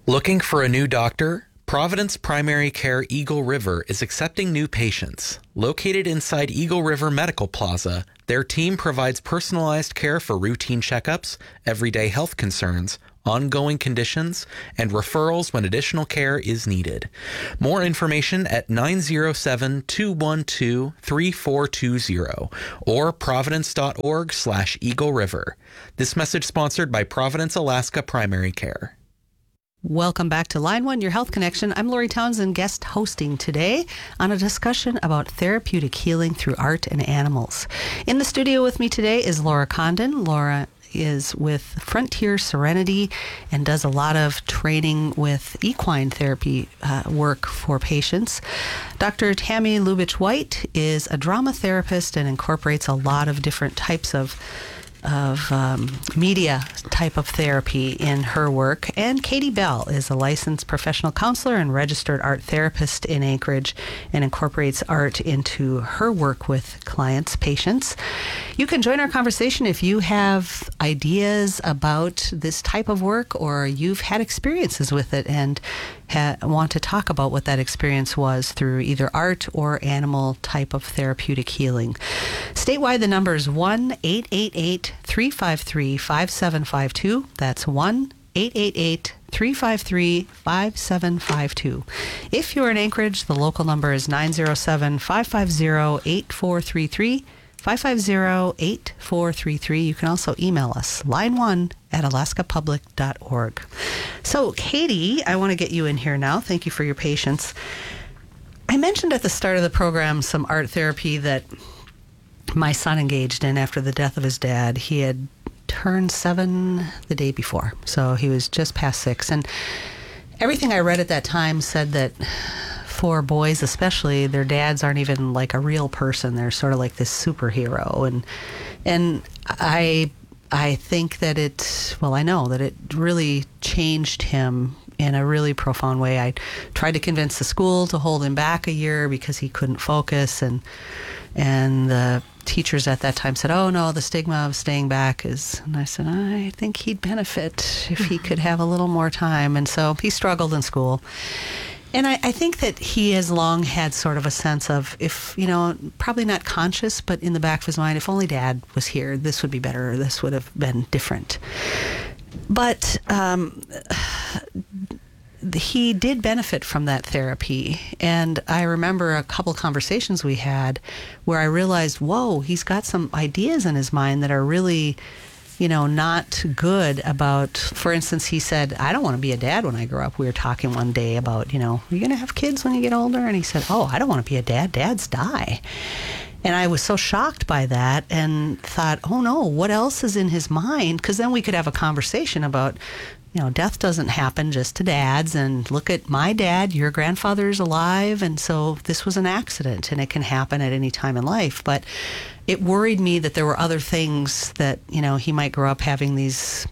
Looking for a new doctor? Providence Primary Care Eagle River is accepting new patients. Located inside Eagle River Medical Plaza, their team provides personalized care for routine checkups, everyday health concerns, ongoing conditions, and referrals when additional care is needed. More information at 907-212-3420 or providence.org/Eagle River. This message sponsored by Providence, Alaska Primary Care. Welcome back to Line 1, your health connection. I'm Lori Townsend, guest hosting today on a discussion about therapeutic healing through art and animals. In the studio with me today is Laura Condon. Laura is with Frontier Serenity and does a lot of training with equine therapy work for patients. Dr. Tammy Lubitsch-White is a drama therapist and incorporates a lot of different types of media type of therapy in her work. And Katie Bell is a licensed professional counselor and registered art therapist in Anchorage and incorporates art into her work with clients, patients. You can join our conversation if you have ideas about this type of work or you've had experiences with it and want to talk about what that experience was through either art or animal type of therapeutic healing. Statewide, the number is 1-888-353-5752. That's 1-888-353-5752. If you're in Anchorage, the local number is 907-550-8433. 550-8433. You can also email us, line1@alaskapublic.org. So, Katie, I want to get you in here now. Thank you for your patience. I mentioned at the start of the program some art therapy that my son engaged in after the death of his dad. He had turned 7 the day before, so he was just past 6. And everything I read at that time said that for boys especially, their dads aren't even like a real person. They're sort of like this superhero. And I think that I know that it really changed him in a really profound way. I tried to convince the school to hold him back a year because he couldn't focus, and the teachers at that time said, "Oh no, the stigma of staying back is," and I said, "I think he'd benefit if he could have a little more time." And so he struggled in school. And I think that he has long had sort of a sense of, if, probably not conscious, but in the back of his mind, if only Dad was here, this would be better, or this would have been different. But he did benefit from that therapy. And I remember a couple conversations we had where I realized, whoa, he's got some ideas in his mind that are really not good about, for instance, he said, "I don't want to be a dad when I grow up." We were talking one day about, are you going to have kids when you get older? And he said, "Oh, I don't want to be a dad. Dads die." And I was so shocked by that and thought, oh no, what else is in his mind? Because then we could have a conversation about, death doesn't happen just to dads, and look at my dad, your grandfather's alive, and so this was an accident, and it can happen at any time in life. But it worried me that there were other things that, he might grow up having these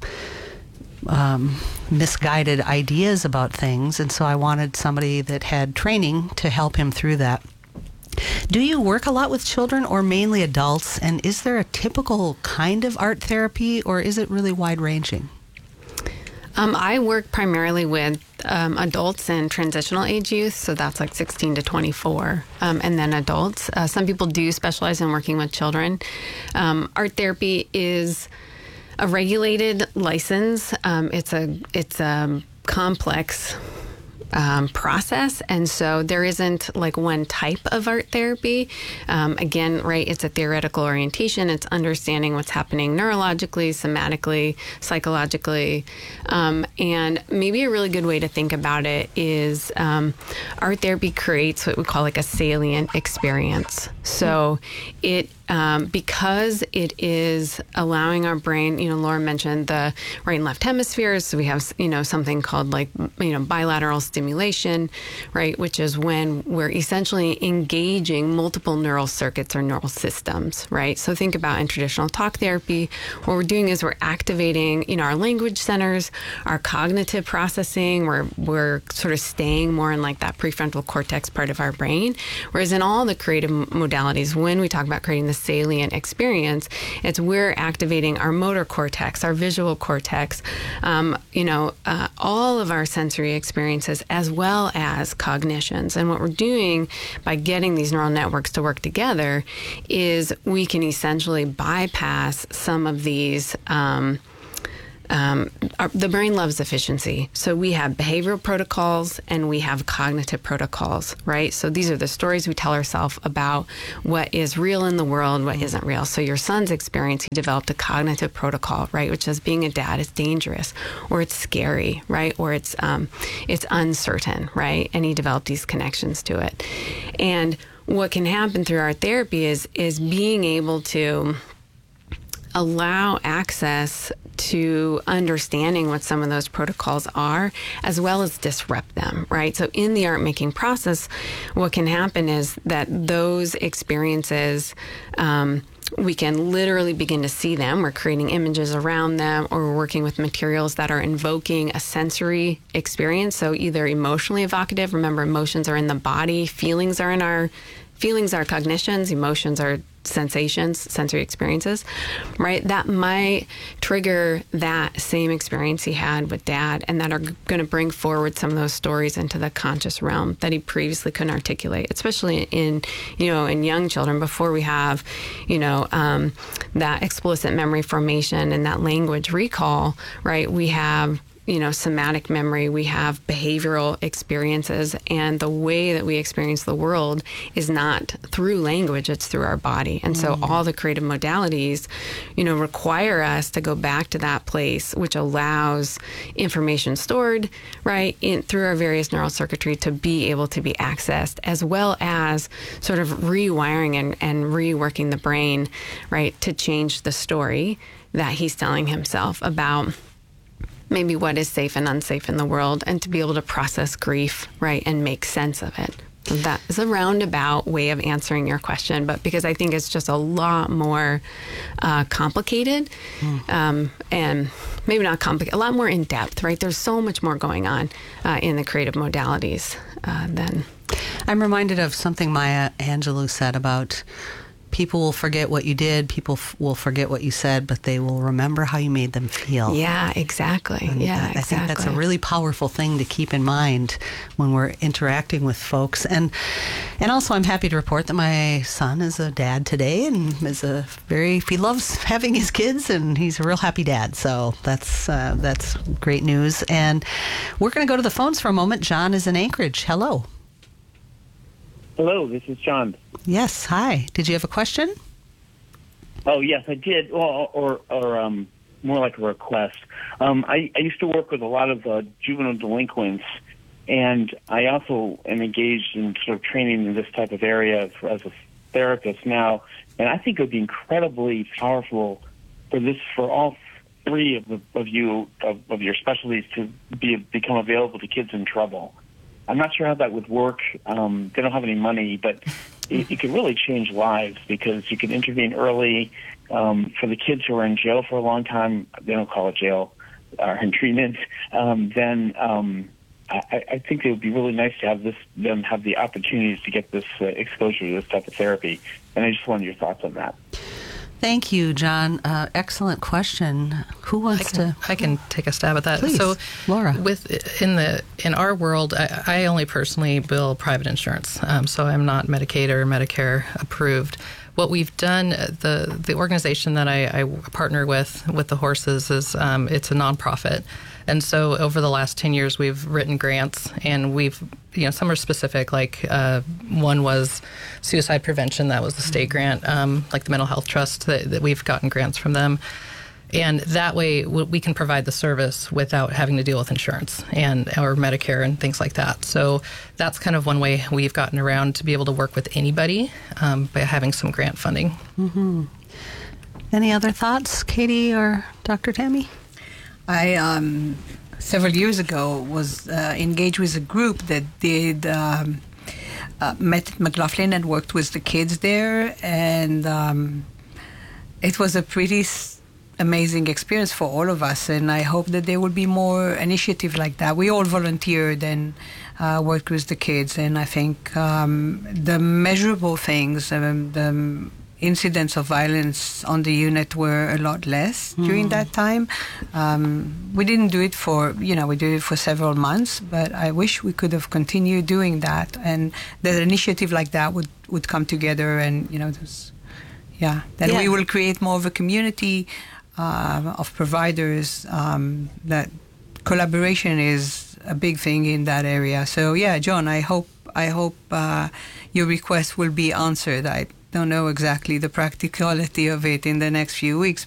misguided ideas about things, and so I wanted somebody that had training to help him through that. Do you work a lot with children or mainly adults, and is there a typical kind of art therapy, or is it really wide-ranging? I work primarily with adults and transitional age youth, so that's like 16 to 24, and then adults. Some people do specialize in working with children. Art therapy is a regulated license. It's a complex process, and so there isn't like one type of art therapy. Again, right, it's a theoretical orientation. It's understanding what's happening neurologically, somatically, psychologically, and maybe a really good way to think about it is art therapy creates what we call like a salient experience. So it because it is allowing our brain, Laura mentioned the right and left hemispheres. So we have, something called like, bilateral stimulation, right? Which is when we're essentially engaging multiple neural circuits or neural systems, right? So think about in traditional talk therapy, what we're doing is we're activating, our language centers, our cognitive processing, we're sort of staying more in like that prefrontal cortex part of our brain. Whereas in all the creative modalities, when we talk about creating the salient experience. It's we're activating our motor cortex, our visual cortex, all of our sensory experiences, as well as cognitions. And what we're doing by getting these neural networks to work together is we can essentially bypass some of these. The brain loves efficiency. So we have behavioral protocols and we have cognitive protocols, right? So these are the stories we tell ourselves about what is real in the world, what isn't real. So your son's experience, he developed a cognitive protocol, right? Which is being a dad is dangerous, or it's scary, right? Or it's uncertain, right? And he developed these connections to it. And what can happen through art therapy is being able to allow access to understanding what some of those protocols are, as well as disrupt them, right? So in the art making process, what can happen is that those experiences, we can literally begin to see them. We're creating images around them, or we're working with materials that are invoking a sensory experience. So either emotionally evocative, remember emotions are in the body, feelings are cognitions, emotions are sensations, sensory experiences, right? That might trigger that same experience he had with dad, and that are going to bring forward some of those stories into the conscious realm that he previously couldn't articulate, especially in young children before we have, that explicit memory formation and that language recall, right? We have somatic memory, we have behavioral experiences, and the way that we experience the world is not through language, it's through our body. And so all the creative modalities, require us to go back to that place, which allows information stored, right, through our various neural circuitry to be able to be accessed, as well as sort of rewiring and reworking the brain, right, to change the story that he's telling himself about maybe what is safe and unsafe in the world, and to be able to process grief, right, and make sense of it. So that is a roundabout way of answering your question, but because I think it's just a lot more complicated, and maybe not complicated, a lot more in depth, right? There's so much more going on in the creative modalities than... I'm reminded of something Maya Angelou said about people will forget what you did, people will forget what you said, but they will remember how you made them feel. Yeah, exactly. And I think that's a really powerful thing to keep in mind when we're interacting with folks. And also, I'm happy to report that my son is a dad today, and he loves having his kids, and he's a real happy dad. So that's great news. And we're going to go to the phones for a moment. John is in Anchorage. Hello. Hello, this is John. Yes, hi. Did you have a question? Oh, yes, I did. Well, or more like a request. I used to work with a lot of juvenile delinquents, and I also am engaged in sort of training in this type of area as a therapist now. And I think it would be incredibly powerful for all three of your specialties to become available to kids in trouble. I'm not sure how that would work. They don't have any money, but it could really change lives, because you can intervene early. For the kids who are in jail for a long time, they don't call it jail, or in treatment, then I think it would be really nice to have them have the opportunities to get this exposure to this type of therapy. And I just wanted your thoughts on that. Thank you, John. Excellent question. Who wants to? I can take a stab at that. Please, so, Laura. In our world, I only personally bill private insurance, so I'm not Medicaid or Medicare approved. What we've done, the organization that I partner with the horses, is it's a nonprofit. And so over the last 10 years, we've written grants, and some are specific, like one was suicide prevention. That was the state grant, like the Mental Health Trust, that we've gotten grants from them. And that way we can provide the service without having to deal with insurance or Medicare and things like that. So that's kind of one way we've gotten around to be able to work with anybody by having some grant funding. Mm-hmm. Any other thoughts, Katie or Dr. Tammy? I, several years ago, was engaged with a group that did met at McLaughlin and worked with the kids there, and it was a pretty amazing experience for all of us, and I hope that there will be more initiative like that. We all volunteered and worked with the kids, and I think the measurable things, the incidents of violence on the unit were a lot less during that time. We didn't do it we did it for several months, but I wish we could have continued doing that, and that an initiative like that would come together, and we will create more of a community of providers. That collaboration is a big thing in that area. So yeah, John, I hope your request will be answered. I don't know exactly the practicality of it in the next few weeks,